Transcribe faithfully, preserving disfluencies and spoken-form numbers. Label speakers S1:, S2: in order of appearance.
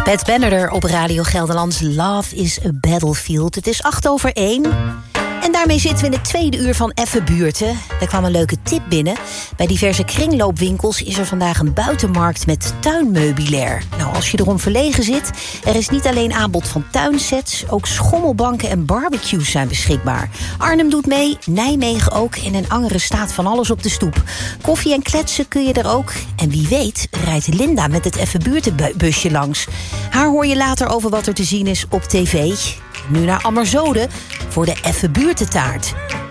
S1: Bette Benner op Radio Gelderland. Love is a Battlefield. Het is acht over één. En daarmee zitten we in het tweede uur van Effe Buurten. Er kwam een leuke tip binnen. Bij diverse kringloopwinkels is er vandaag een buitenmarkt met tuinmeubilair. Nou, als je erom verlegen zit, er is niet alleen aanbod van tuinsets, ook schommelbanken en barbecues zijn beschikbaar. Arnhem doet mee, Nijmegen ook en in Angeren staat van alles op de stoep. Koffie en kletsen kun je er ook. En wie weet rijdt Linda met het Effe Buurtenbusje langs. Haar hoor je later over wat er te zien is op tv. Nu naar Ammerzode voor de Effe Buurtentaart.